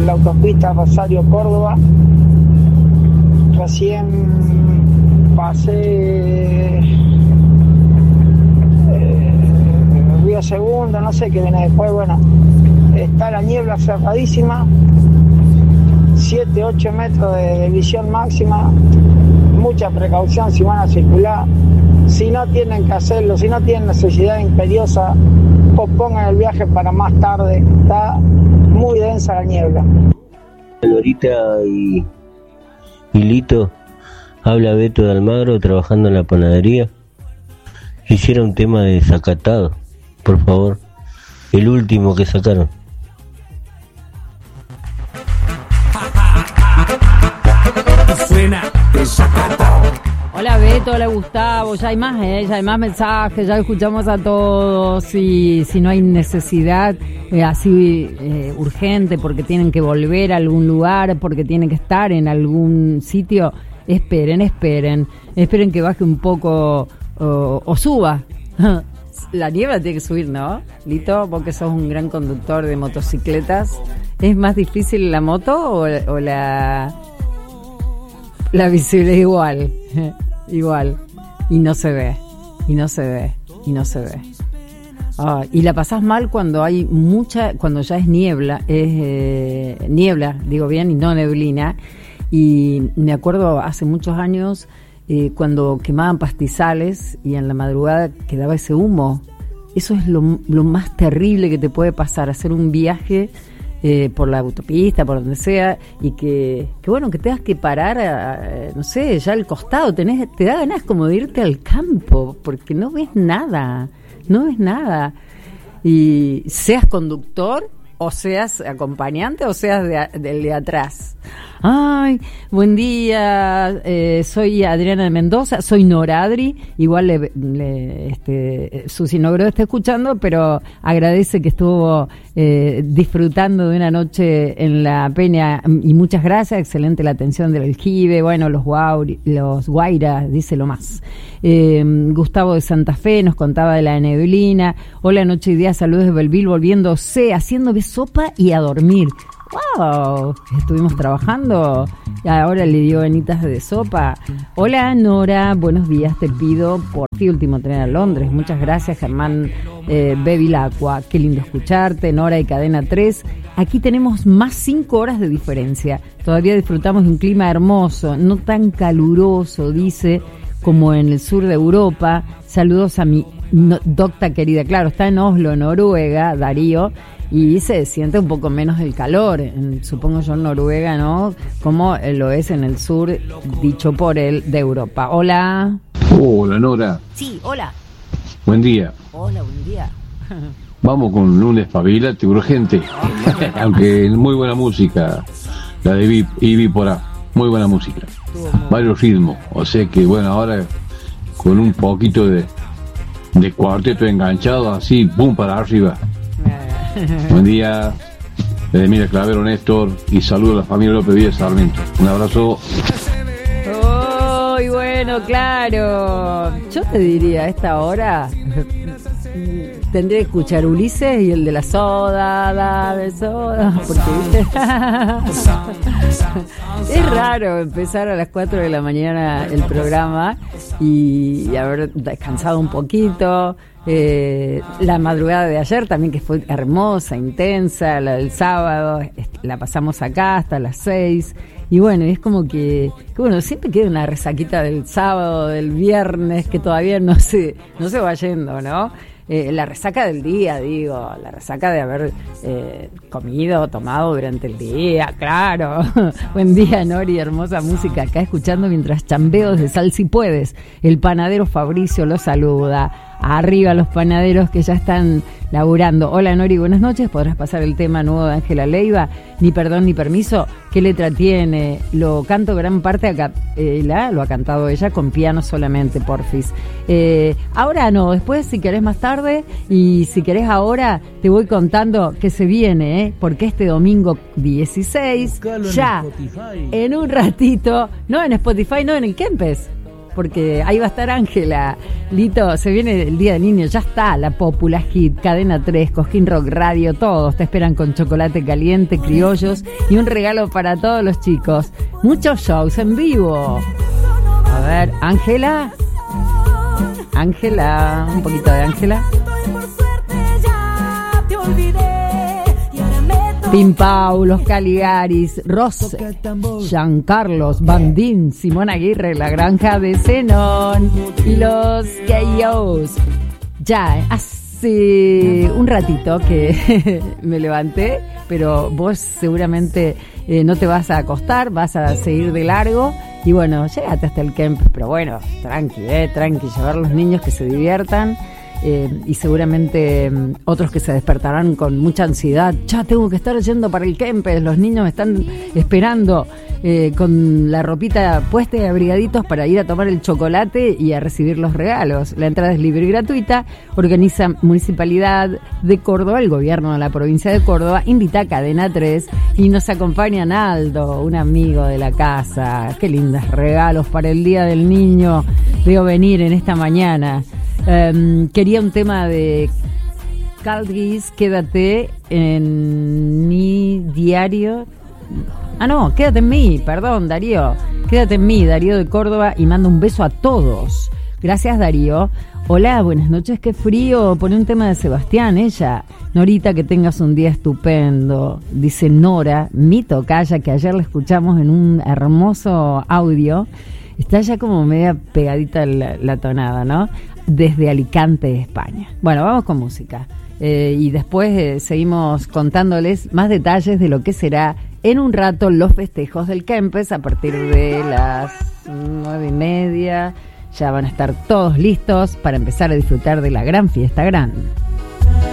en la autopista Rosario-Córdoba. Recién pasé Río Segundo, no sé qué viene después. Bueno, está la niebla cerradísima, 7-8 metros de visión máxima. Mucha precaución si van a circular. Si no tienen que hacerlo, si no tienen necesidad imperiosa, pospongan el viaje para más tarde. Está muy densa la niebla. Lorita y Lito, habla Beto de Almagro, trabajando en la panadería. Quisiera un tema de Desacatado, por favor, el último que sacaron. Suena Desacatado. Hola Beto, hola Gustavo, ya hay más mensajes, ya escuchamos a todos. Y si no hay necesidad así urgente, porque tienen que volver a algún lugar, porque tienen que estar en algún sitio, esperen que baje un poco o suba. La niebla tiene que subir, ¿no? Lito, vos que sos un gran conductor de motocicletas, ¿es más difícil la moto o la visibilidad? Igual, y no se ve. Y la pasás mal cuando hay cuando ya es niebla, digo bien, y no neblina. Y me acuerdo hace muchos años cuando quemaban pastizales y en la madrugada quedaba ese humo. Eso es lo más terrible que te puede pasar, hacer un viaje por la autopista, por donde sea, y que bueno, que tengas que parar, no sé, ya al costado, te da ganas como de irte al campo, porque no ves nada. Y seas conductor, o seas acompañante, o seas del de atrás. Ay, buen día, soy Adriana de Mendoza, soy Noradri, igual Susi no creo que esté escuchando, pero agradece que estuvo disfrutando de una noche en la Peña, y muchas gracias, excelente la atención del aljibe, bueno, los guairas, dice lo más. Gustavo de Santa Fe nos contaba de la neblina. Hola, noche y día, saludos de Belville, volviéndose, haciéndome sopa y a dormir. ¡Wow! Estuvimos trabajando y ahora le dio ganitas de sopa. Hola Nora, buenos días, te pido por ti último tren a Londres. Muchas gracias Germán Bevilacqua, qué lindo escucharte. Nora y Cadena 3, aquí tenemos más 5 horas de diferencia. Todavía disfrutamos de un clima hermoso, no tan caluroso, dice, como en el sur de Europa. Saludos a mi docta querida. Claro, está en Oslo, Noruega, Darío, y se siente un poco menos el calor, supongo yo, en Noruega, ¿no? Como lo es en el sur, dicho por él, de Europa. Hola. Hola, Nora. Sí, hola. Buen día. Hola, buen día. Vamos con un despabilate urgente, aunque muy buena música, la de Ivy Porá, muy buena música, varios ritmos, o sea que bueno, ahora con un poquito de cuarteto enganchado, así, pum, para arriba. Buen día, desde Mira Clavero, Néstor, y saludo a la familia López Díaz Sarmiento. Un abrazo. Oh, y bueno, claro, yo te diría a esta hora tendría que escuchar Ulises y el de la soda, porque ¿viste? Es raro empezar a las 4 de la mañana el programa y haber descansado un poquito. La madrugada de ayer también, que fue hermosa, intensa, la del sábado, la pasamos acá hasta las 6. Y bueno, es como que bueno, siempre queda una resaquita del sábado, del viernes, que todavía no se va yendo, ¿no? La resaca del día, digo, la resaca de haber comido, tomado durante el día, claro. Buen día, Nori, hermosa música acá escuchando mientras chambeo de Sal Si Puedes. El panadero Fabricio lo saluda. Arriba los panaderos que ya están laburando. Hola Nori, buenas noches. ¿Podrás pasar el tema nuevo de Ángela Leiva? Ni perdón ni permiso. ¿Qué letra tiene? Lo canto gran parte acá. Lo ha cantado ella con piano solamente, porfis. Ahora no, después si querés más tarde, y si querés ahora te voy contando que se viene, porque este domingo 16, ya en un ratito, no en Spotify, no en el Kempes. porque ahí va a estar Ángela. Lito, se viene el Día del Niño, ya está la Popular Hit, Cadena 3, Cosquín Rock Radio, todos te esperan con chocolate caliente, criollos y un regalo para todos los chicos. Muchos shows en vivo. A ver, Ángela, un poquito de Ángela. Pimpau, los Caligaris, Ross, Giancarlos, Bandín, Simón Aguirre, La Granja de Zenón y los K.O.s. Ya, hace un ratito que me levanté, pero vos seguramente no te vas a acostar, vas a seguir de largo. Y bueno, llegate hasta el camp, pero bueno, tranqui, llevar a los niños que se diviertan. Y seguramente otros que se despertarán con mucha ansiedad. Ya tengo que estar yendo para el Kempes, los niños me están esperando con la ropita puesta y abrigaditos para ir a tomar el chocolate y a recibir los regalos. La entrada es libre y gratuita. Organiza Municipalidad de Córdoba, el gobierno de la provincia de Córdoba, invita a Cadena 3 y nos acompaña Naldo, un amigo de la casa. Qué lindos regalos para el Día del Niño veo venir en esta mañana. Quería un tema de Caldis, quédate en mi diario. No, quédate en mí, perdón, Darío. Quédate en mí, Darío de Córdoba, y mando un beso a todos. Gracias, Darío. Hola, buenas noches, qué frío. Pone un tema de Sebastián, ella. Norita, que tengas un día estupendo. Dice Nora, mi tocaya, que ayer la escuchamos en un hermoso audio. Está ya como media pegadita la tonada, ¿no? Desde Alicante, España. Bueno, vamos con música. Y después seguimos contándoles más detalles de lo que será en un rato los festejos del Kempes a partir de las 9:30. Ya van a estar todos listos para empezar a disfrutar de la gran fiesta grande.